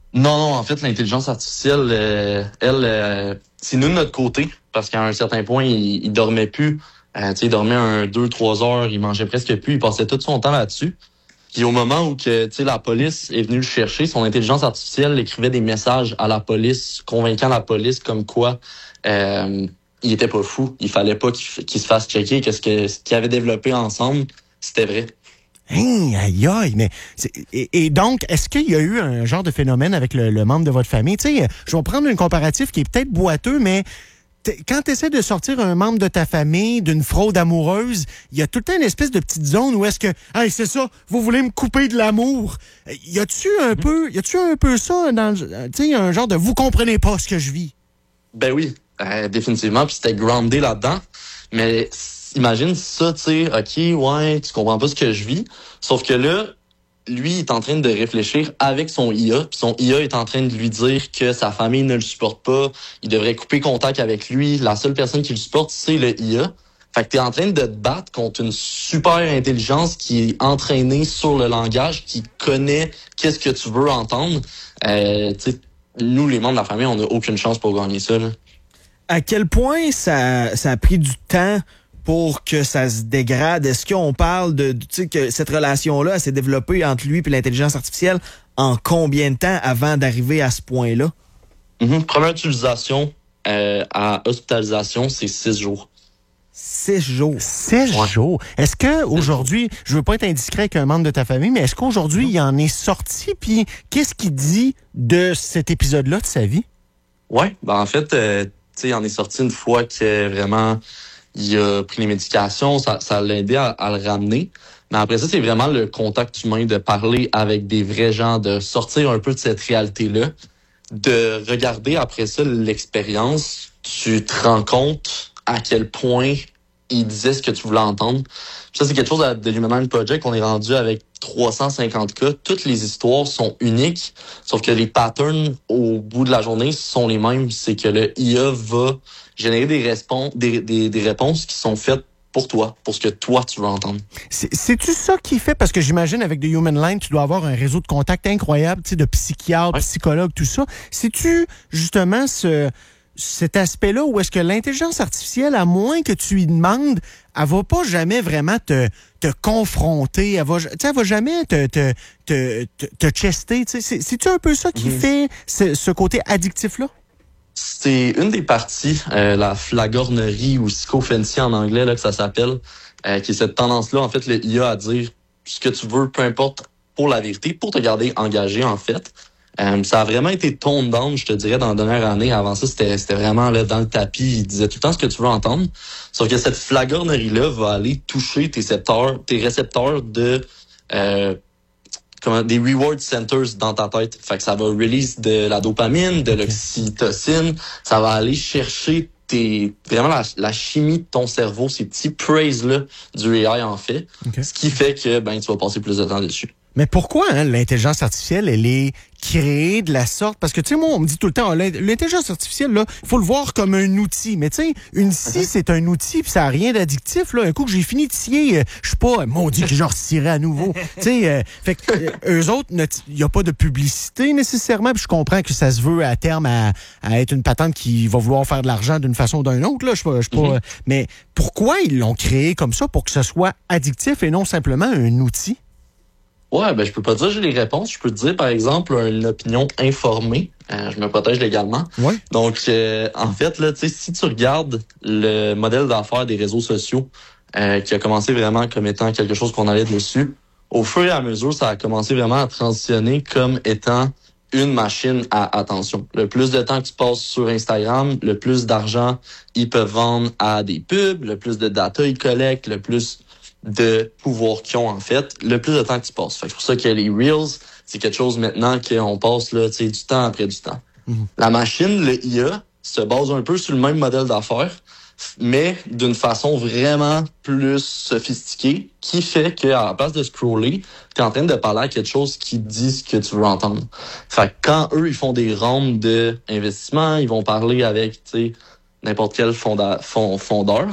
Non, non, en fait, l'intelligence artificielle, elle, c'est nous de notre côté, parce qu'à un certain point, il dormait plus. Il dormait 2, 3 heures, il mangeait presque plus, il passait tout son temps là-dessus. Puis au moment où que, la police est venue le chercher, son intelligence artificielle écrivait des messages à la police, convainquant la police comme quoi il était pas fou. Il fallait pas qu'il se fasse checker, que ce qu'ils avaient développé ensemble, c'était vrai. Hein, aïe, aïe, mais et donc, est-ce qu'il y a eu un genre de phénomène avec le membre de votre famille? Tu sais, je vais prendre un comparatif qui est peut-être boiteux, mais quand tu essaies de sortir un membre de ta famille d'une fraude amoureuse, il y a tout le temps une espèce de petite zone où est-ce que, hey, c'est ça, vous voulez me couper de l'amour? Y a-tu un peu ça dans, tu sais, un genre de vous comprenez pas ce que je vis? Ben oui, définitivement, puis c'était groundé là-dedans. Mais imagine ça, tu sais, OK, ouais, tu comprends pas ce que je vis. Sauf que là, lui, il est en train de réfléchir avec son IA, puis son IA est en train de lui dire que sa famille ne le supporte pas, il devrait couper contact avec lui. La seule personne qui le supporte, c'est le IA. Fait que t'es en train de te battre contre une super intelligence qui est entraînée sur le langage, qui connaît qu'est-ce que tu veux entendre. Tu sais, nous, les membres de la famille, on n'a aucune chance pour gagner ça, là. À quel point ça a pris du temps pour que ça se dégrade? Est-ce qu'on parle de tu sais, que cette relation-là s'est développée entre lui et l'intelligence artificielle en combien de temps avant d'arriver à ce point-là? Première utilisation à hospitalisation, c'est 6 jours. 6 jours. 6 jours. Est-ce que aujourd'hui, je veux pas être indiscret avec un membre de ta famille, mais est-ce qu'aujourd'hui, il en est sorti? Puis qu'est-ce qu'il dit de cet épisode-là de sa vie? Ouais, en fait, il en est sorti une fois que vraiment il a pris les médications, ça l'a aidé à le ramener. Mais après ça, c'est vraiment le contact humain, de parler avec des vrais gens, de sortir un peu de cette réalité-là, de regarder après ça l'expérience. Tu te rends compte à quel point il disait ce que tu voulais entendre. Puis ça, c'est quelque chose de Human Project. On est rendu avec 350 cas. Toutes les histoires sont uniques, sauf que les patterns au bout de la journée sont les mêmes. C'est que le IA va générer des réponses qui sont faites pour toi, pour ce que toi, tu veux entendre. C'est-tu ça qui fait? Parce que j'imagine, avec The Human Line, tu dois avoir un réseau de contacts incroyable, tu sais, de psychiatres, psychologues, tout ça. C'est-tu, justement, cet aspect-là où est-ce que l'intelligence artificielle, à moins que tu lui demandes, elle va pas jamais vraiment te confronter, elle va jamais te chester, tu sais. C'est-tu un peu ça qui fait ce côté addictif-là? C'est une des parties, la flagornerie ou sycophancy en anglais, là, que ça s'appelle, qui est cette tendance-là, en fait, le IA à dire ce que tu veux, peu importe, pour la vérité, pour te garder engagé, en fait. Ça a vraiment été toned down, je te dirais, dans la dernière année. Avant ça, c'était vraiment là dans le tapis. Il disait tout le temps ce que tu veux entendre. Sauf que cette flagornerie-là va aller toucher tes récepteurs de des reward centers dans ta tête. Fait que ça va release de la dopamine, de l'oxytocine. Ça va aller chercher vraiment la chimie de ton cerveau, ces petits praise-là du AI en fait. Okay. Ce qui fait que tu vas passer plus de temps dessus. Mais pourquoi l'intelligence artificielle, elle est créée de la sorte? Parce que, tu sais, moi, on me dit tout le temps, l'intelligence artificielle, là, il faut le voir comme un outil. Mais, tu sais, une scie, c'est un outil, puis ça n'a rien d'addictif, là. Un coup que j'ai fini de scier, je suis pas, maudit que j'en retirais à nouveau. Tu sais, fait que eux autres, il n'y a pas de publicité nécessairement, puis je comprends que ça se veut à terme à être une patente qui va vouloir faire de l'argent d'une façon ou d'une autre, là. Je suis pas, mais pourquoi ils l'ont créé comme ça pour que ce soit addictif et non simplement un outil? Ouais, je peux pas dire que j'ai les réponses. Je peux te dire, par exemple, une opinion informée. Je me protège légalement. Ouais. Donc, en fait, là, tu sais, si tu regardes le modèle d'affaires des réseaux sociaux, qui a commencé vraiment comme étant quelque chose qu'on allait dessus, au fur et à mesure, ça a commencé vraiment à transitionner comme étant une machine à attention. Le plus de temps que tu passes sur Instagram, le plus d'argent ils peuvent vendre à des pubs, le plus de data ils collectent, le plus de pouvoir qu'ils ont, en fait, le plus de temps que tu passes. Fait que c'est pour ça que les Reels, c'est quelque chose maintenant qu'on passe là, tu sais, du temps après du temps. La machine, le IA, se base un peu sur le même modèle d'affaires, mais d'une façon vraiment plus sophistiquée, qui fait qu'à la place de scroller, t'es en train de parler à quelque chose qui dit ce que tu veux entendre. Fait que quand eux, ils font des rounds d'investissement, ils vont parler avec, tu sais, n'importe quel fondeur.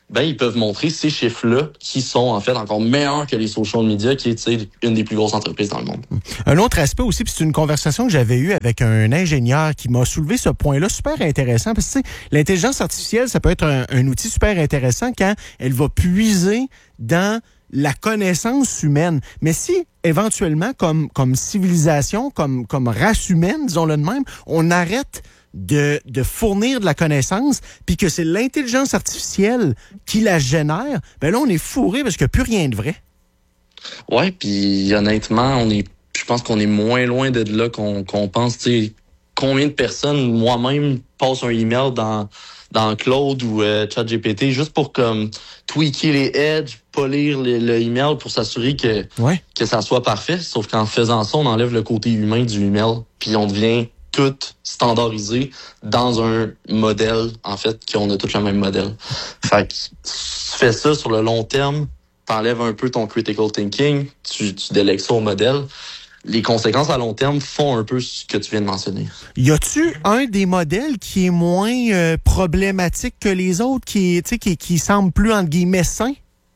ben ils peuvent montrer ces chiffres-là qui sont en fait encore meilleurs que les social media, qui est, tu sais, une des plus grosses entreprises dans le monde. Un autre aspect aussi, puis c'est une conversation que j'avais eue avec un ingénieur qui m'a soulevé ce point-là super intéressant, parce que tu sais, l'intelligence artificielle, ça peut être un outil super intéressant quand elle va puiser dans la connaissance humaine. Mais si, éventuellement, comme civilisation, comme race humaine, disons-le de même, on arrête de fournir de la connaissance, puis que c'est l'intelligence artificielle qui la génère, ben là, on est fourré parce qu'il n'y a plus rien de vrai. Ouais, puis honnêtement, je pense qu'on est moins loin de là qu'on pense. Tu sais, combien de personnes, moi-même, passent un email dans Claude ou ChatGPT juste pour comme tweaker les edges, polir le email pour s'assurer que ça soit parfait. Sauf qu'en faisant ça, on enlève le côté humain du email, puis on devient tout standardisé dans un modèle, en fait, qu'on a tous le même modèle. Fait que tu fais ça sur le long terme, t'enlèves un peu ton critical thinking, tu délègues ça au modèle. Les conséquences à long terme font un peu ce que tu viens de mentionner. Y a-tu un des modèles qui est moins problématique que les autres, qui semble plus, entre guillemets, sain?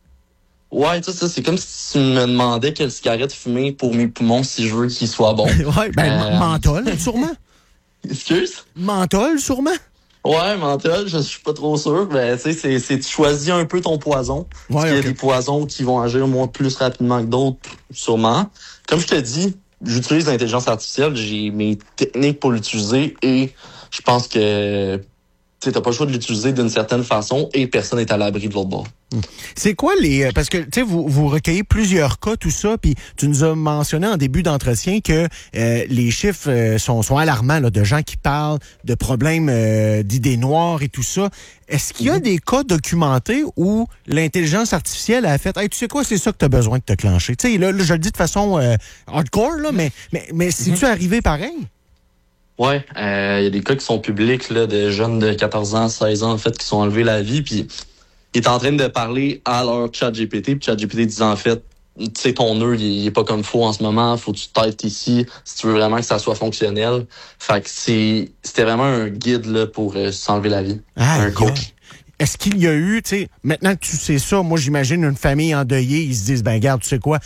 Ouais, tu sais, ça, c'est comme si tu me demandais quelle cigarette fumer pour mes poumons si je veux qu'ils soient bons. Ouais, menthol, sûrement. Excuse? Menthol, sûrement. Ouais, menthol, je suis pas trop sûr. Mais tu sais, c'est tu choisis un peu ton poison. Ouais, Il y a des poisons qui vont agir plus rapidement que d'autres, sûrement. Comme je te dis, j'utilise l'intelligence artificielle, j'ai mes techniques pour l'utiliser et je pense que tu n'as pas le choix de l'utiliser d'une certaine façon et personne n'est à l'abri de l'autre bord. C'est quoi parce que tu sais vous recueillez plusieurs cas, tout ça, puis tu nous as mentionné en début d'entretien que les chiffres sont alarmants là, de gens qui parlent de problèmes d'idées noires et tout ça. Est-ce qu'il y a des cas documentés où l'intelligence artificielle a fait « Hey, tu sais quoi, c'est ça que tu as besoin de te clencher ». Tu sais, là, je le dis de façon hardcore, là, mais c'est-tu arrivé pareil? Ouais, il y a des cas qui sont publics là, de jeunes de 14 ans, 16 ans, en fait, qui sont enlevés la vie, puis ils est en train de parler à leur ChatGPT, puis ChatGPT disant en fait, tu sais, ton nœud, il est pas comme faux en ce moment, faut que tu t'aides ici si tu veux vraiment que ça soit fonctionnel. Fait que c'était vraiment un guide là pour s'enlever la vie. Un coach. Est-ce qu'il y a eu, tu sais, maintenant que tu sais ça, moi j'imagine une famille endeuillée, ils se disent, ben regarde, tu sais quoi,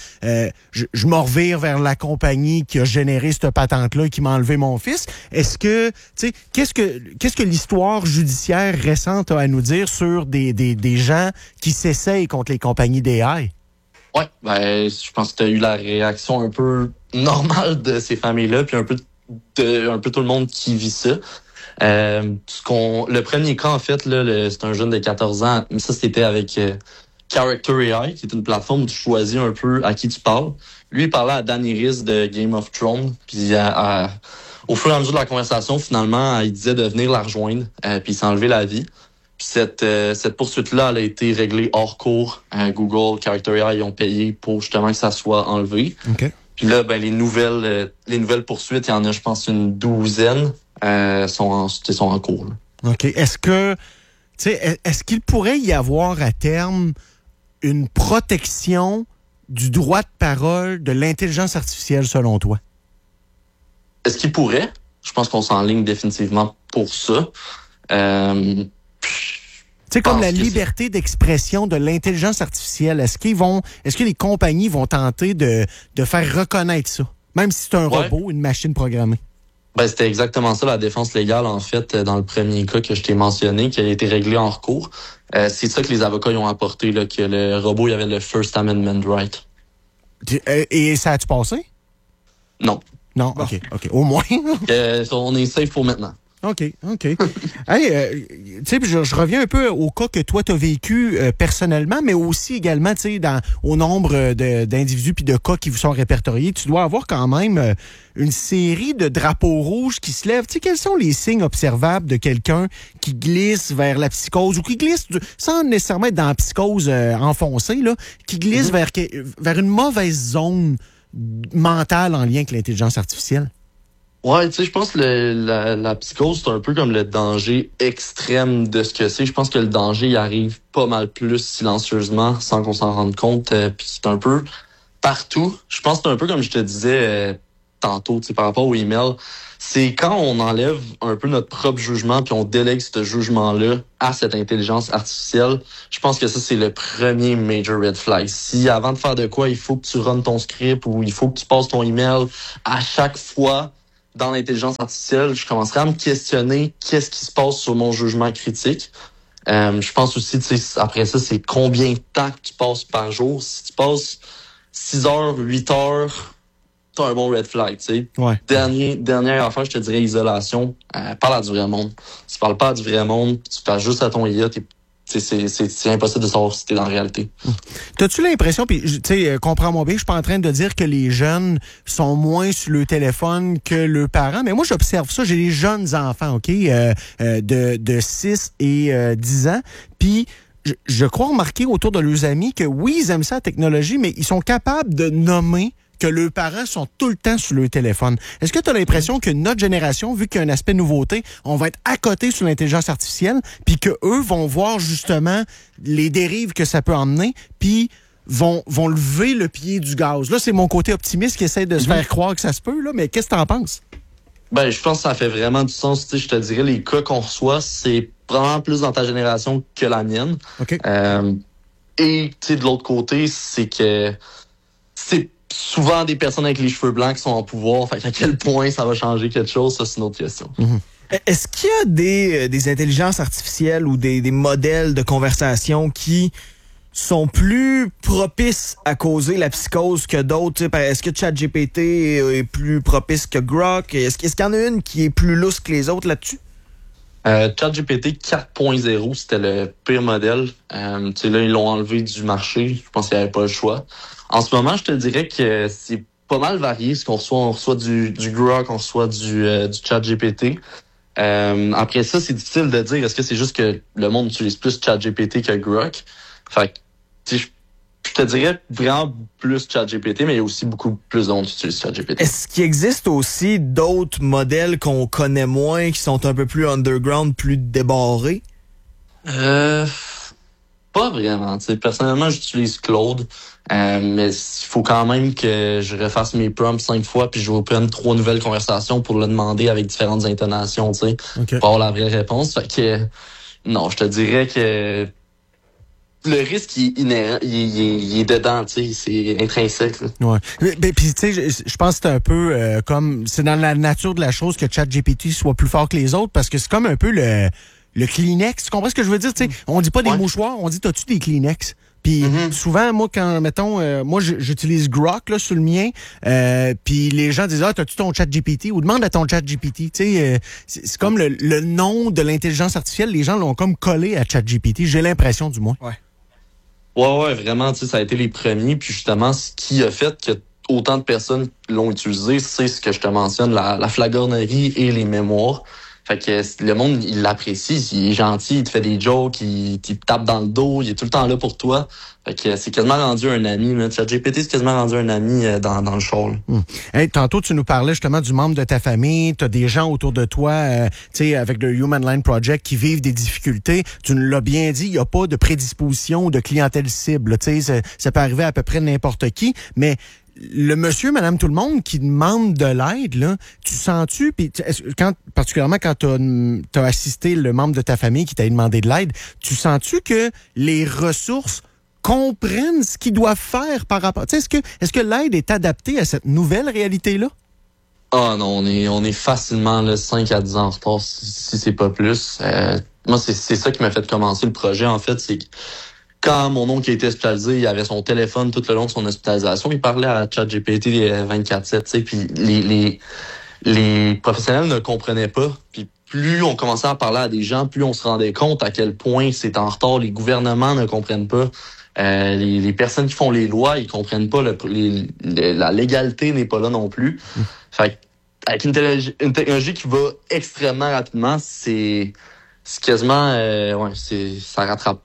je m'en revire vers la compagnie qui a généré cette patente-là et qui m'a enlevé mon fils. Est-ce que, tu sais, qu'est-ce que l'histoire judiciaire récente a à nous dire sur des gens qui s'essayent contre les compagnies d'AI? Ouais, ben je pense que tu as eu la réaction un peu normale de ces familles-là, puis un peu tout le monde qui vit ça. Le premier cas, en fait, là, c'est un jeune de 14 ans. Mais ça, c'était avec Character AI, qui est une plateforme où tu choisis un peu à qui tu parles. Lui, il parlait à Daenerys de Game of Thrones. Puis au fur et à mesure de la conversation, finalement, il disait de venir la rejoindre. Puis il s'est enlevé la vie. Puis cette poursuite-là, elle a été réglée hors cours. Google, Character AI, ils ont payé pour justement que ça soit enlevé. Okay. Puis là, ben les nouvelles poursuites, il y en a, je pense, une douzaine. Sont en cours. Là. OK. Est-ce qu'il pourrait y avoir à terme une protection du droit de parole de l'intelligence artificielle, selon toi? Est-ce qu'il pourrait? Je pense qu'on s'enligne définitivement pour ça. Tu sais, comme la liberté d'expression de l'intelligence artificielle, est-ce que les compagnies vont tenter de faire reconnaître ça? Même si c'est un robot, une machine programmée. Ben, c'était exactement ça, la défense légale, en fait, dans le premier cas que je t'ai mentionné, qui a été réglé en recours. C'est ça que les avocats ils ont apporté, là, que le robot, il avait le First Amendment right. Et ça a-tu passé? Non. Non, bon. OK. Au moins. On est safe pour maintenant. OK. Hey, tu sais, je reviens un peu au cas que toi, tu as vécu personnellement, mais aussi également, tu sais, au nombre d'individus puis de cas qui vous sont répertoriés. Tu dois avoir quand même une série de drapeaux rouges qui se lèvent. Tu sais, quels sont les signes observables de quelqu'un qui glisse vers la psychose ou qui glisse, sans nécessairement être dans la psychose enfoncée, là, qui glisse vers une mauvaise zone mentale en lien avec l'intelligence artificielle? Ouais, tu sais, je pense que la psychose, c'est un peu comme le danger extrême de ce que c'est. Je pense que le danger, il arrive pas mal plus silencieusement, sans qu'on s'en rende compte. Puis c'est un peu partout. Je pense que c'est un peu comme je te disais tantôt, tu sais, par rapport au email. c'est quand on enlève un peu notre propre jugement puis on délègue ce jugement-là à cette intelligence artificielle, je pense que ça, c'est le premier major red flag. Si avant de faire de quoi, il faut que tu runs ton script ou il faut que tu passes ton email à chaque fois dans l'intelligence artificielle, je commencerai à me questionner qu'est-ce qui se passe sur mon jugement critique. Je pense aussi, tu sais, après ça, c'est combien de temps que tu passes par jour. Si tu passes 6 heures, 8 heures, t'as un bon red flag, tu sais. Ouais. Dernière affaire, je te dirais isolation. Parle à du vrai monde. Si tu parles pas à du vrai monde, tu parles juste à ton IA, c'est impossible de savoir si t'es dans la réalité. T'as-tu l'impression, puis tu sais, comprends-moi bien, je suis pas en train de dire que les jeunes sont moins sur le téléphone que leurs parents, mais moi j'observe ça, j'ai des jeunes enfants, OK, de 6 et 10 ans, puis je crois remarquer autour de leurs amis que oui, ils aiment ça la technologie, mais ils sont capables de nommer que leurs parents sont tout le temps sur le téléphone. Est-ce que tu as l'impression que notre génération, vu qu'il y a un aspect nouveauté, on va être à côté sur l'intelligence artificielle, puis que eux vont voir justement les dérives que ça peut emmener, puis vont lever le pied du gaz? Là, c'est mon côté optimiste qui essaie de se faire croire que ça se peut, là, mais qu'est-ce que t'en penses? Ben, je pense que ça fait vraiment du sens. Tu sais, je te dirais, les cas qu'on reçoit, c'est vraiment plus dans ta génération que la mienne. OK. Et, tu sais, de l'autre côté, c'est que c'est souvent des personnes avec les cheveux blancs qui sont en pouvoir. Fait qu'à quel point ça va changer quelque chose, ça, c'est une autre question. Mm-hmm. Est-ce qu'il y a des intelligences artificielles ou des modèles de conversation qui sont plus propices à causer la psychose que d'autres? Est-ce que ChatGPT est plus propice que Grok? Est-ce qu'il y en a une qui est plus lousse que les autres là-dessus? ChatGPT 4.0, c'était le pire modèle. Tu sais, là, ils l'ont enlevé du marché. Je pense qu'il n'y avait pas le choix. En ce moment, je te dirais que c'est pas mal varié ce qu'on reçoit. On reçoit du Grok, on reçoit du ChatGPT. Après ça, c'est difficile de dire est-ce que c'est juste que le monde utilise plus ChatGPT que Grok. Fait que, je te dirais vraiment plus ChatGPT, mais il y a aussi beaucoup plus de monde qui utilise ChatGPT. Est-ce qu'il existe aussi d'autres modèles qu'on connaît moins, qui sont un peu plus underground, plus débarrés? Pas vraiment. T'sais, personnellement, j'utilise Claude, mais il faut quand même que je refasse mes prompts 5 fois puis je reprenne 3 nouvelles conversations pour le demander avec différentes intonations, tu sais, Okay. pour avoir la vraie réponse. Fait que non, je te dirais que le risque il est inhérent, il est dedans, tu sais, c'est intrinsèque. Là. Ouais. Puis tu sais, je pense que c'est un peu comme c'est dans la nature de la chose que ChatGPT soit plus fort que les autres parce que c'est comme un peu le Kleenex. Tu comprends ce que je veux dire? T'sais, on dit pas des mouchoirs, on dit t'as-tu des Kleenex? Puis souvent, moi, quand, mettons, moi, j'utilise Grok là, sur le mien, puis les gens disent « Ah, t'as-tu ton ChatGPT? » ou « Demande à ton ChatGPT. » Tu sais, c'est comme le nom de l'intelligence artificielle, les gens l'ont comme collé à ChatGPT, j'ai l'impression du moins. Ouais, vraiment, tu sais, ça a été les premiers. Puis justement, ce qui a fait que autant de personnes l'ont utilisé, c'est ce que je te mentionne, la flagornerie et les mémoires. Fait que le monde, il l'apprécie, il est gentil, il te fait des jokes, il te tape dans le dos, il est tout le temps là pour toi. Fait que c'est quasiment rendu un ami. ChatGPT, c'est quasiment rendu un ami dans le show. Hey, tantôt, tu nous parlais justement du membre de ta famille. Tu as des gens autour de toi, tu sais, avec le Human Line Project qui vivent des difficultés. Tu nous l'as bien dit, il n'y a pas de prédisposition ou de clientèle cible. Tu sais, ça peut arriver à peu près n'importe qui, mais le monsieur, madame, tout le monde qui demande de l'aide, là, tu sens-tu, puis particulièrement quand t'as assisté le membre de ta famille qui t'a demandé de l'aide, tu sens-tu que les ressources comprennent ce qu'ils doivent faire par rapport... Est-ce que l'aide est adaptée à cette nouvelle réalité-là? Ah non, on est facilement là, 5 à 10 ans en retard, si c'est pas plus. Moi, c'est ça qui m'a fait commencer le projet, en fait, c'est que quand mon oncle a été hospitalisé, il avait son téléphone tout le long de son hospitalisation. Il parlait à ChatGPT 24/7, tu sais, puis les professionnels ne comprenaient pas. Puis plus on commençait à parler à des gens, plus on se rendait compte à quel point c'est en retard. Les gouvernements ne comprennent pas. Les personnes qui font les lois, ils comprennent pas. La légalité n'est pas là non plus. Fait avec une technologie qui va extrêmement rapidement, c'est quasiment... ça rattrape pas, là.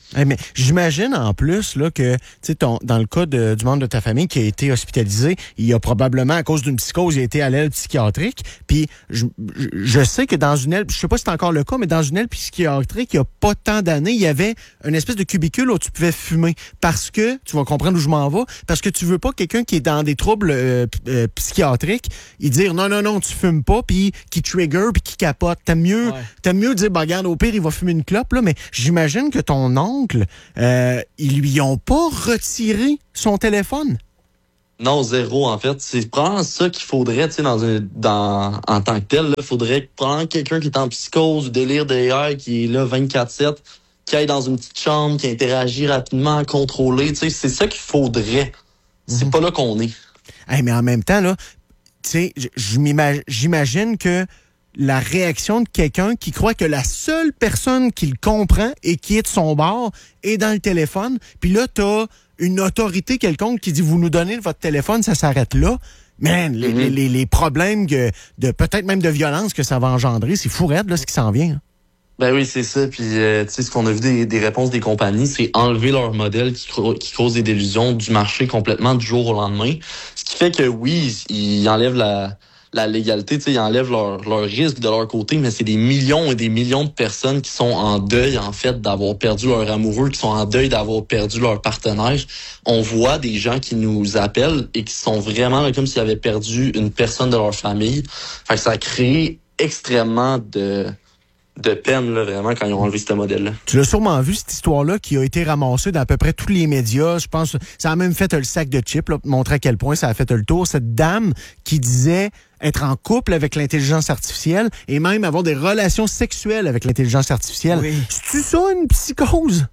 Mais j'imagine en plus là que dans le cas du membre de ta famille qui a été hospitalisé, il a probablement à cause d'une psychose, il a été à l'aile psychiatrique. Puis je sais que dans une aile, je sais pas si c'est encore le cas, mais dans une aile psychiatrique, il y a pas tant d'années, il y avait une espèce de cubicule où tu pouvais fumer parce que tu vas comprendre où je m'en vais, parce que tu veux pas quelqu'un qui est dans des troubles psychiatriques, il dire non tu fumes pas, puis qui trigger puis qui capote. T'aimes mieux dire regarde, au pire il va fumer une clope là, mais j'imagine que ton oncle, ils lui ont pas retiré son téléphone? Non, zéro, en fait. C'est probablement ça qu'il faudrait, tu sais, en tant que tel. Il faudrait probablement quelqu'un qui est en psychose ou délire de AI, qui est là 24/7, qui aille dans une petite chambre, qui interagit rapidement, contrôlé. Tu sais, c'est ça qu'il faudrait. C'est pas là qu'on est. Mais en même temps, là, tu sais, j'imagine que la réaction de quelqu'un qui croit que la seule personne qui le comprend et qui est de son bord est dans le téléphone. Puis là, t'as une autorité quelconque qui dit « Vous nous donnez votre téléphone, ça s'arrête là. » Man, les problèmes de peut-être même de violence que ça va engendrer, c'est fou raide, là, ce qui s'en vient. Hein. Ben oui, c'est ça. Puis, tu sais, ce qu'on a vu des réponses des compagnies, c'est enlever leur modèle qui cause des délusions du marché complètement du jour au lendemain. Ce qui fait que, oui, ils enlèvent la légalité, tu sais, ils enlèvent leur risque de leur côté, mais c'est des millions et des millions de personnes qui sont en deuil, en fait, d'avoir perdu leur amoureux, qui sont en deuil d'avoir perdu leur partenaire. On voit des gens qui nous appellent et qui sont vraiment là, comme s'ils avaient perdu une personne de leur famille. Fait que ça a créé extrêmement de peine, là, vraiment, quand ils ont enlevé ce modèle-là. Tu l'as sûrement vu, cette histoire-là, qui a été ramassée dans à peu près tous les médias. Je pense ça a même fait le sac de chips, là, pour montrer à quel point ça a fait le tour. Cette dame qui disait être en couple avec l'intelligence artificielle et même avoir des relations sexuelles avec l'intelligence artificielle. Oui. C'est-tu ça, une psychose?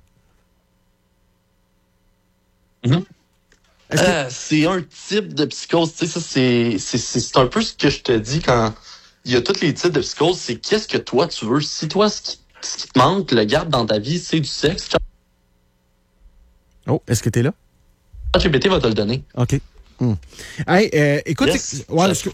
C'est un type de psychose. Tu sais, ça, c'est un peu ce que je te dis quand il y a tous les types de psychose. C'est qu'est-ce que toi, tu veux. Si toi, ce qui te manque, le garde dans ta vie, c'est du sexe. Oh, est-ce que t'es là? ChatGPT va te le donner. OK. Hey, écoute, yes,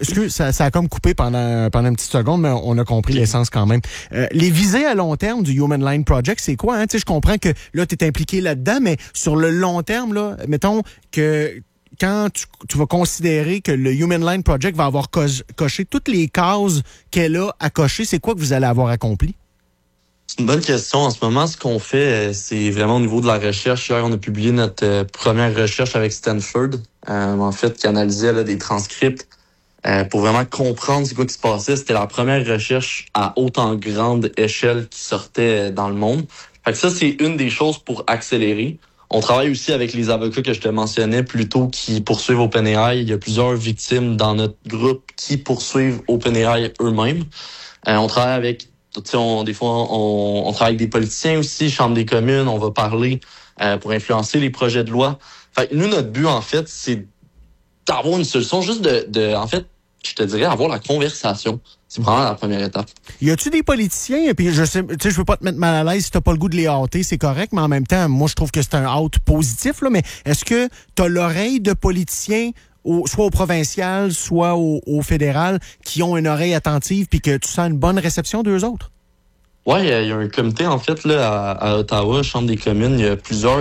ça a comme coupé pendant une petite seconde, mais on a compris l'essence quand même. Les visées à long terme du Human Line Project, c'est quoi? Hein? Je comprends que là, tu es impliqué là-dedans, mais sur le long terme, là, mettons que quand tu vas considérer que le Human Line Project va avoir coché toutes les cases qu'elle a à cocher, c'est quoi que vous allez avoir accompli? C'est une bonne question. En ce moment, ce qu'on fait, c'est vraiment au niveau de la recherche. Hier, on a publié notre première recherche avec Stanford, en fait, qui analysait là, des transcripts pour vraiment comprendre c'est quoi qui se passait. C'était la première recherche à autant grande échelle qui sortait dans le monde. Fait que ça, c'est une des choses pour accélérer. On travaille aussi avec les avocats que je te mentionnais plus tôt qui poursuivent OpenAI. Il y a plusieurs victimes dans notre groupe qui poursuivent OpenAI eux-mêmes. On travaille avec des fois, on travaille avec des politiciens aussi, Chambre des communes, on va parler pour influencer les projets de loi. Fait que nous, notre but, en fait, c'est d'avoir une solution, juste en fait, je te dirais, avoir la conversation. C'est vraiment la première étape. Y a-tu des politiciens, et puis je sais, tu sais, je veux pas te mettre mal à l'aise si t'as pas le goût de les hâter, c'est correct, mais en même temps, moi, je trouve que c'est un hâte positif, là, mais est-ce que t'as l'oreille de politiciens soit au provincial, soit au fédéral, qui ont une oreille attentive puis que tu sens une bonne réception d'eux autres? Oui, il y a un comité, en fait, là, à Ottawa, Chambre des communes. Il y a plusieurs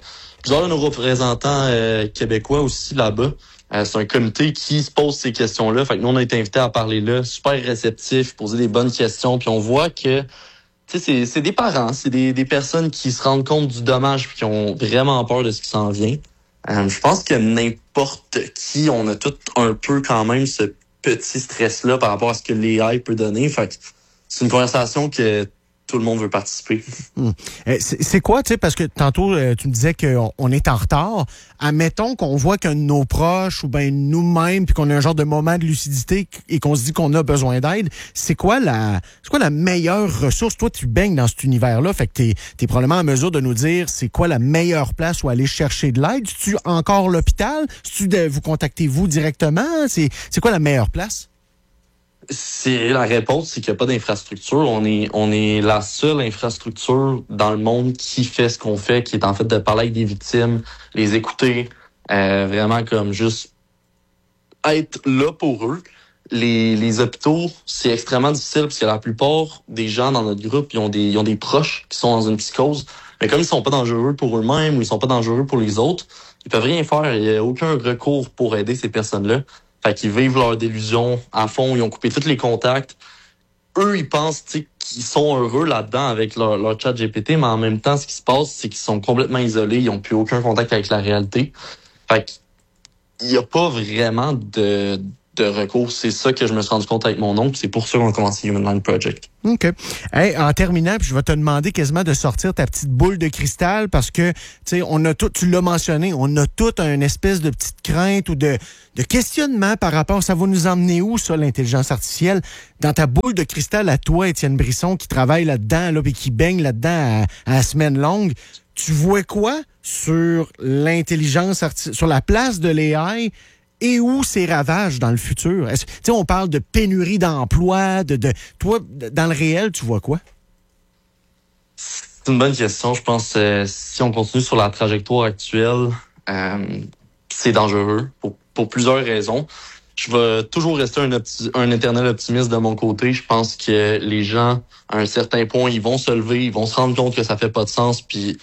de nos représentants québécois aussi là-bas. C'est un comité qui se pose ces questions-là. Fait que nous, on a été invités à parler là, super réceptifs, poser des bonnes questions. Puis on voit que c'est des parents, c'est des personnes qui se rendent compte du dommage puis qui ont vraiment peur de ce qui s'en vient. Je pense que n'importe qui, on a tout un peu quand même ce petit stress-là par rapport à ce que l'AI peut donner. Fait que c'est une conversation que tout le monde veut participer. C'est quoi, tu sais, parce que tantôt, tu me disais qu'on est en retard. Admettons qu'on voit qu'un de nos proches ou bien nous-mêmes, puis qu'on a un genre de moment de lucidité et qu'on se dit qu'on a besoin d'aide, c'est quoi la meilleure ressource? Toi, tu baignes dans cet univers-là, fait que t'es probablement en mesure de nous dire c'est quoi la meilleure place où aller chercher de l'aide? C'est-tu encore l'hôpital? C'est-tu de vous contacter vous directement? C'est quoi la meilleure place? C'est la réponse, c'est qu'il n'y a pas d'infrastructure. On est la seule infrastructure dans le monde qui fait ce qu'on fait, qui est en fait de parler avec des victimes, les écouter, vraiment comme juste être là pour eux. Les hôpitaux, c'est extrêmement difficile parce que la plupart des gens dans notre groupe, ils ont des proches qui sont dans une psychose. Mais comme ils sont pas dangereux pour eux-mêmes ou ils sont pas dangereux pour les autres, ils peuvent rien faire. Il y a aucun recours pour aider ces personnes-là. Fait qu'ils vivent leur délusion à fond. Ils ont coupé tous les contacts. Eux, ils pensent qu'ils sont heureux là-dedans avec leur chat GPT, mais en même temps, ce qui se passe, c'est qu'ils sont complètement isolés. Ils n'ont plus aucun contact avec la réalité. Fait qu'il n'y a pas vraiment de recours. C'est ça que je me suis rendu compte avec mon oncle. C'est pour ça qu'on a commencé Human Line Project. OK. Hey, en terminant, puis je vais te demander quasiment de sortir ta petite boule de cristal parce que, tu sais, on a tout, tu l'as mentionné, on a tout une espèce de petite crainte ou de questionnement par rapport, ça va nous emmener où, ça, l'intelligence artificielle? Dans ta boule de cristal à toi, Étienne Brisson, qui travaille là-dedans, là, puis qui baigne là-dedans à la semaine longue, tu vois quoi sur l'intelligence artificielle, sur la place de l'AI et où ses ravages dans le futur? Tu sais, on parle de pénurie d'emploi, toi, dans le réel, tu vois quoi? C'est une bonne question. Je pense que si on continue sur la trajectoire actuelle, c'est dangereux pour plusieurs raisons. Je vais toujours rester un éternel optimiste de mon côté. Je pense que les gens, à un certain point, ils vont se lever, ils vont se rendre compte que ça fait pas de sens, puis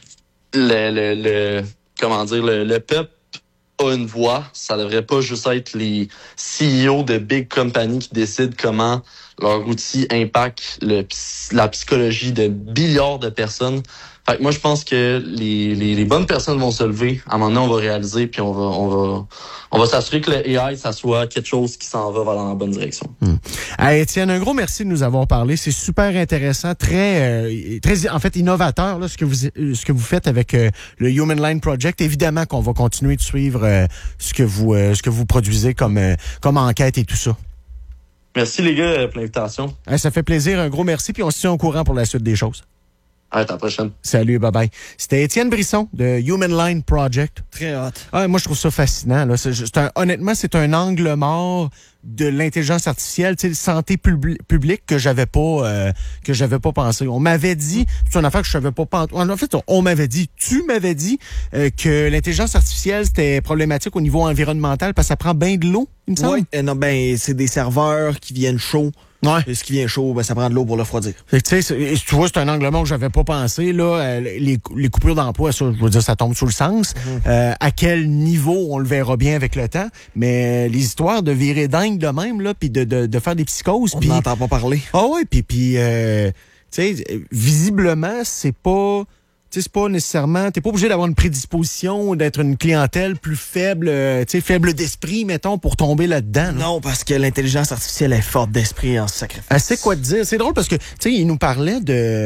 le peuple a une voix. Ça devrait pas juste être les CEO de big companies qui décident comment leur outil impacte la psychologie de milliards de personnes. Fait que moi, je pense que les bonnes personnes vont se lever. À un moment donné, on va réaliser, puis on va s'assurer que le AI, ça soit quelque chose qui s'en va dans la bonne direction. Hey, Étienne, un gros merci de nous avoir parlé. C'est super intéressant, très en fait innovateur là, ce que vous faites avec le Human Line Project. Évidemment qu'on va continuer de suivre ce que vous produisez comme enquête et tout ça. Merci les gars pour l'invitation. Hey, ça fait plaisir, un gros merci, puis on se tient au courant pour la suite des choses. À la prochaine. Salut, bye-bye. C'était Étienne Brisson de Human Line Project. Très hot. Ah, moi, je trouve ça fascinant. Là. Honnêtement, c'est un angle mort de l'intelligence artificielle, tu sais, santé publique que j'avais pas pensé. On m'avait dit, c'est une affaire que je savais pas. En fait, on m'avait dit, tu m'avais dit que l'intelligence artificielle c'était problématique au niveau environnemental parce que ça prend bien de l'eau, il me semble. Oui, non, c'est des serveurs qui viennent chauds. Ouais. Et ce qui vient chaud, ça prend de l'eau pour le refroidir. Tu sais, tu vois, c'est un angle mort que j'avais pas pensé. Là, les coupures d'emploi, ça, je veux dire, ça tombe sous le sens. À quel niveau, on le verra bien avec le temps. Mais les histoires de virer dingue de même, là, puis de faire des psychoses. On n'entend pas parler. Ah ouais, puis tu sais, visiblement, c'est pas... Tu sais, c'est pas nécessairement... T'es pas obligé d'avoir une prédisposition, d'être une clientèle plus faible, tu sais, faible d'esprit, mettons, pour tomber là-dedans. Là. Non, parce que l'intelligence artificielle est forte d'esprit en sacrifice. Elle sait quoi te dire. C'est drôle parce que, tu sais, il nous parlait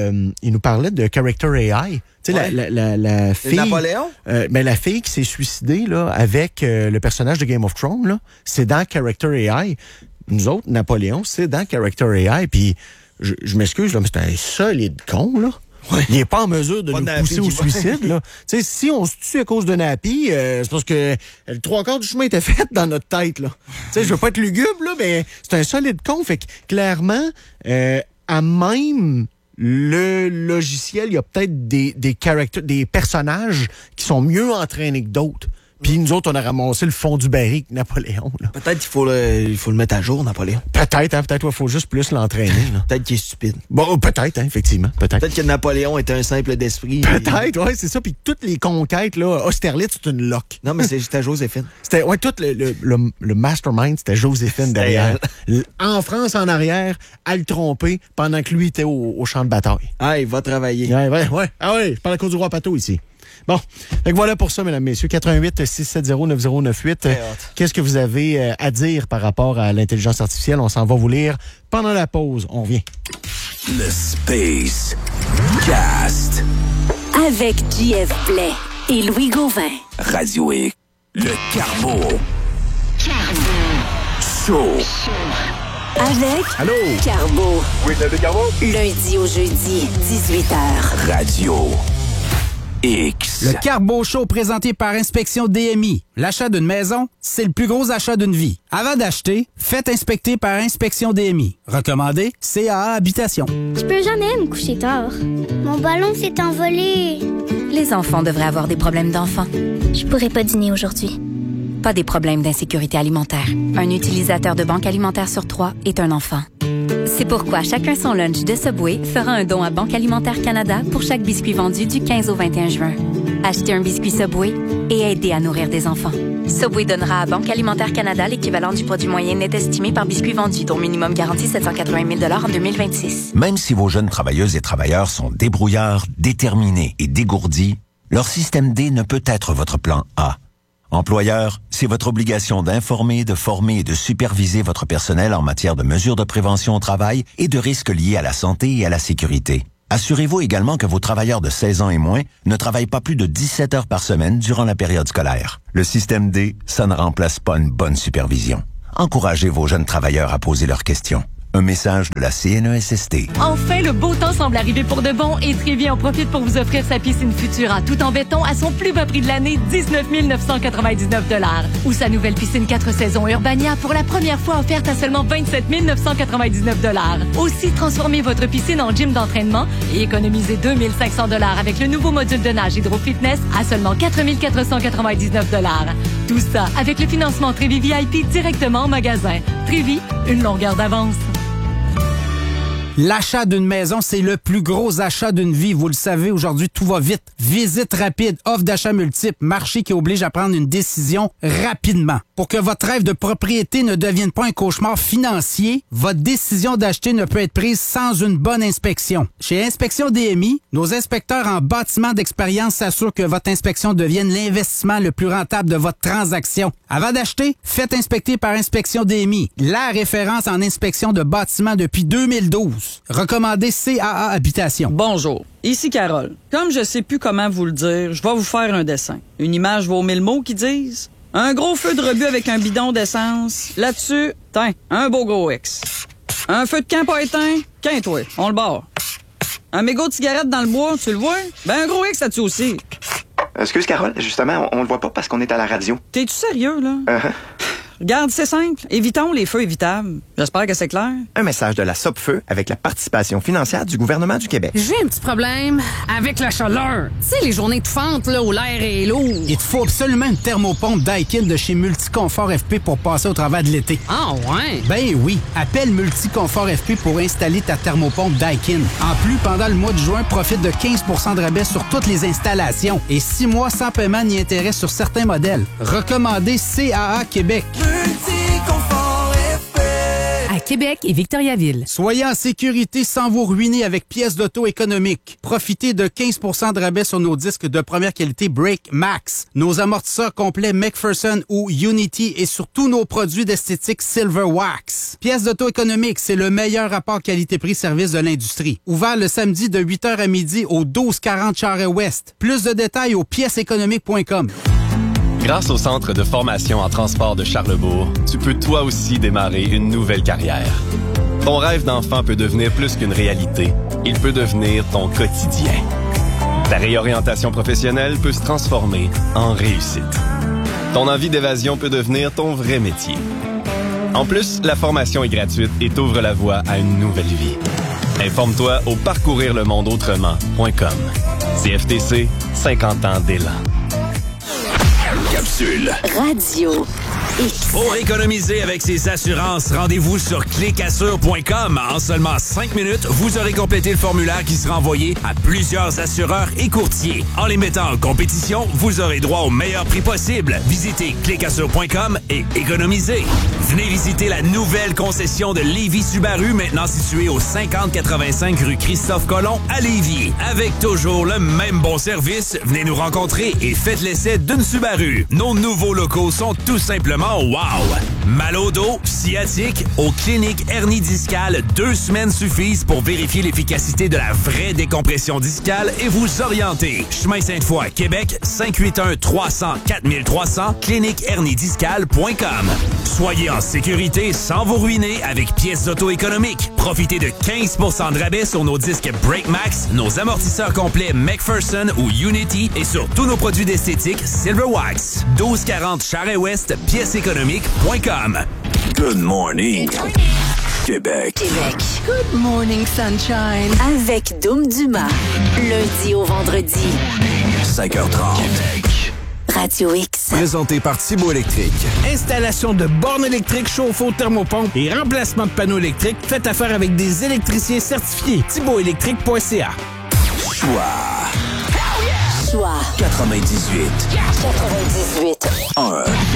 de Character AI. Tu sais, ouais. la fille... Napoléon? La fille qui s'est suicidée, là, avec le personnage de Game of Thrones, là, c'est dans Character AI. Nous autres, Napoléon, c'est dans Character AI. Puis, je m'excuse, là, mais c'est un solide con, là. Ouais. Il est pas en mesure de nous pousser au suicide. Là. Tu sais, si on se tue à cause de Nappy, c'est parce que le 3/4 du chemin était fait dans notre tête. Là. Tu sais, je veux pas être lugubre, là, mais c'est un solide con. Fait que clairement, à même le logiciel, il y a peut-être des personnages qui sont mieux entraînés que d'autres. Puis nous autres, on a ramassé le fond du baril que Napoléon. Là. Peut-être qu'il faut le mettre à jour, Napoléon. Peut-être, hein, peut-être qu'il faut juste plus l'entraîner. Là. Peut-être qu'il est stupide. Bon, peut-être, hein, effectivement. Peut-être que Napoléon était un simple d'esprit. Peut-être, oui, c'est ça. Puis toutes les conquêtes, là, Austerlitz, c'est une loque. Non, mais c'était Joséphine. C'était, ouais, tout le mastermind, c'était Joséphine derrière. En France, en arrière, à le tromper pendant que lui était au champ de bataille. Ah, il va travailler. Ouais. Ah ouais, je parle à cause du roi Pato ici. Bon, donc voilà pour ça, mesdames, messieurs. 88-670-9098. Qu'est-ce que vous avez à dire par rapport à l'intelligence artificielle? On s'en va vous lire pendant la pause. On revient. Le Space Cast. Avec JF Blais et Louis Gauvin. Radio X. Le Carbo. Show. Avec Allô? Carbo. Oui, c'est Carbo. Lundi au jeudi, 18h. Radio X. Le Carbo Show présenté par Inspection DMI. L'achat d'une maison, c'est le plus gros achat d'une vie. Avant d'acheter, faites inspecter par Inspection DMI. Recommandé, CAA Habitation. Je peux jamais me coucher tard. Mon ballon s'est envolé. Les enfants devraient avoir des problèmes d'enfants. Je pourrais pas dîner aujourd'hui. Pas des problèmes d'insécurité alimentaire. Un utilisateur de banque alimentaire sur 3 est un enfant. C'est pourquoi chacun son lunch de Subway fera un don à Banque Alimentaire Canada pour chaque biscuit vendu du 15 au 21 juin. Achetez un biscuit Subway et aidez à nourrir des enfants. Subway donnera à Banque Alimentaire Canada l'équivalent du produit moyen net estimé par biscuit vendu, dont minimum garanti 780 000 $ en 2026. Même si vos jeunes travailleuses et travailleurs sont débrouillards, déterminés et dégourdis, leur système D ne peut être votre plan A. Employeur, c'est votre obligation d'informer, de former et de superviser votre personnel en matière de mesures de prévention au travail et de risques liés à la santé et à la sécurité. Assurez-vous également que vos travailleurs de 16 ans et moins ne travaillent pas plus de 17 heures par semaine durant la période scolaire. Le système D, ça ne remplace pas une bonne supervision. Encouragez vos jeunes travailleurs à poser leurs questions. Un message de la CNESST. Enfin, le beau temps semble arriver pour de bon et Trévi en profite pour vous offrir sa piscine Futura tout en béton à son plus bas prix de l'année, 19 999 $. Ou sa nouvelle piscine 4 saisons Urbania pour la première fois offerte à seulement 27 999 $. Aussi, transformez votre piscine en gym d'entraînement et économisez 2 500 $ avec le nouveau module de nage Hydro Fitness à seulement 4 499 $. Tout ça avec le financement Trévi VIP directement en magasin. Trévi, une longueur d'avance. L'achat d'une maison, c'est le plus gros achat d'une vie. Vous le savez, aujourd'hui, tout va vite. Visite rapide, offre d'achat multiple, marché qui oblige à prendre une décision rapidement. Pour que votre rêve de propriété ne devienne pas un cauchemar financier, votre décision d'acheter ne peut être prise sans une bonne inspection. Chez Inspection DMI, nos inspecteurs en bâtiment d'expérience s'assurent que votre inspection devienne l'investissement le plus rentable de votre transaction. Avant d'acheter, faites inspecter par Inspection DMI, la référence en inspection de bâtiments depuis 2012. Recommandé CAA Habitation. Bonjour, ici Carole. Comme je sais plus comment vous le dire, je vais vous faire un dessin. Une image vaut 1000 mots qui disent un gros feu de rebut avec un bidon d'essence. Là-dessus, tiens, un beau gros X. Un feu de camp pas éteint, qu'un-toi, on le barre. Un mégot de cigarette dans le bois, tu le vois? Ben un gros X là-dessus aussi. Excuse Carole, justement, on le voit pas parce qu'on est à la radio. T'es-tu sérieux, là? Regarde, c'est simple. Évitons les feux évitables. J'espère que c'est clair. Un message de la Sopfeu avec la participation financière du gouvernement du Québec. J'ai un petit problème avec la chaleur. Tu sais, les journées étouffantes, là, où l'air est lourd. Il te faut absolument une thermopompe Daikin de chez Multiconfort FP pour passer au travers de l'été. Ah ouais? Ben oui. Appelle Multiconfort FP pour installer ta thermopompe Daikin. En plus, pendant le mois de juin, profite de 15 % de rabais sur toutes les installations et 6 mois sans paiement ni intérêt sur certains modèles. Recommandé CAA Québec. À Québec et Victoriaville. Soyez en sécurité sans vous ruiner avec pièces d'auto économiques. Profitez de 15 % de rabais sur nos disques de première qualité Brake Max, nos amortisseurs complets McPherson ou Unity et sur tous nos produits d'esthétique Silver Wax. Pièces d'auto économiques, c'est le meilleur rapport qualité-prix-service de l'industrie. Ouvert le samedi de 8h à midi au 1240 Charest-Ouest. Plus de détails au pièceséconomique.com. Grâce au Centre de formation en transport de Charlebourg, tu peux toi aussi démarrer une nouvelle carrière. Ton rêve d'enfant peut devenir plus qu'une réalité. Il peut devenir ton quotidien. Ta réorientation professionnelle peut se transformer en réussite. Ton envie d'évasion peut devenir ton vrai métier. En plus, la formation est gratuite et t'ouvre la voie à une nouvelle vie. Informe-toi au parcourirlemondeautrement.com. CFTC, 50 ans d'élan. Capsule Radio X. Pour économiser avec ses assurances, rendez-vous sur clicassure.com. En seulement 5 minutes, vous aurez complété le formulaire qui sera envoyé à plusieurs assureurs et courtiers. En les mettant en compétition, vous aurez droit au meilleur prix possible. Visitez clicassure.com et économisez. Venez visiter la nouvelle concession de Lévis Subaru, maintenant située au 5085 rue Christophe-Colomb à Lévis. Avec toujours le même bon service, venez nous rencontrer et faites l'essai d'une Subaru. Nos nouveaux locaux sont tout simplement wow! Mal au dos, sciatique, aux cliniques hernie discale, 2 semaines suffisent pour vérifier l'efficacité de la vraie décompression discale et vous orienter. Chemin Sainte-Foy, Québec, 581-300-4300, cliniquehernidiscale.com. Soyez en sécurité sans vous ruiner avec pièces d'auto économiques. Profitez de 15 % de rabais sur nos disques Brake Max, nos amortisseurs complets McPherson ou Unity et sur tous nos produits d'esthétique Silver Wax. 1240 Charest-Ouest, pièceséconomique.com. Good morning, Québec. Good morning, sunshine. Avec Dom Dumas. Lundi au vendredi. 5h30. Radio X. Présenté par Thibaut Électrique. Installation de bornes électriques, chauffe-eau, thermopompe et remplacement de panneaux électriques. Faites affaire avec des électriciens certifiés. ThibautElectrique.ca. Choix 98. 1.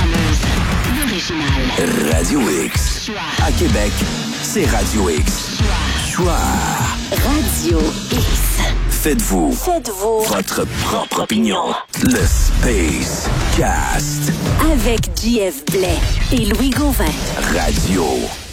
Radio X. À Québec, c'est Radio X. Choix. Radio X. Faites-vous votre propre opinion. Le Space Cast. Avec JF Blais et Louis Gauvin. Radio